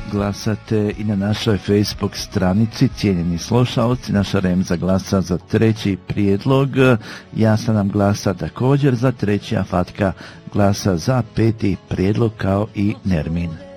glasate i na našoj Facebook stranici. Cijenjeni slušalci, naša Remza glasa za 3. prijedlog, Jasna nam glasa također za 3., a Fatka glasa za 5. prijedlog kao i Nermin.